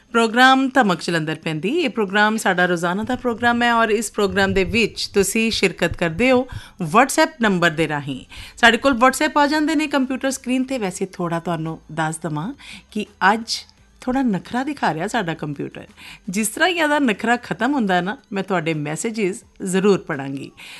Programme ਧਮਕ Jalandhar ਪੈਂਦੀ। ਇਹ programme ਸਾਡਾ ਰੋਜ਼ਾਨਾ ਦਾ ਪ੍ਰੋਗਰਾਮ ਹੈ ਔਰ ਇਸ ਪ੍ਰੋਗਰਾਮ ਦੇ ਵਿੱਚ ਤੁਸੀਂ ਸ਼ਿਰਕਤ ਕਰਦੇ ਹੋ ਵਟਸਐਪ ਨੰਬਰ ਦੇ ਰਾਹੀਂ। ਸਾਡੇ ਕੋਲ ਵਟਸਐਪ ਆ ਜਾਂਦੇ ਨੇ ਕੰਪਿਊਟਰ ਸਕਰੀਨ 'ਤੇ। ਵੈਸੇ ਥੋੜ੍ਹਾ ਤੁਹਾਨੂੰ ਦੱਸ ਦੇਵਾਂ ਕਿ ਅੱਜ ਥੋੜ੍ਹਾ ਨਖਰਾ ਦਿਖਾ ਰਿਹਾ ਸਾਡਾ ਕੰਪਿਊਟਰ। ਜਿਸ ਤਰ੍ਹਾਂ ਹੀ ਇਹਦਾ ਨਖਰਾ ਖਤਮ ਹੁੰਦਾ ਨਾ, ਮੈਂ ਤੁਹਾਡੇ ਮੈਸੇਜਿਸ ਜ਼ਰੂਰ ਪੜ੍ਹਾਂਗੀ।